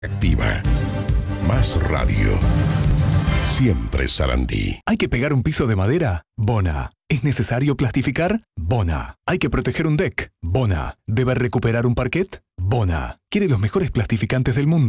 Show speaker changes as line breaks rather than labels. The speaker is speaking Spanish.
Activa. Más radio. Siempre Sarandí.
¿Hay que pegar un piso de madera? Bona. ¿Es necesario plastificar? Bona. ¿Hay que proteger un deck? Bona. ¿Debe recuperar un parquet? Bona. ¿Quiere los mejores plastificantes del mundo?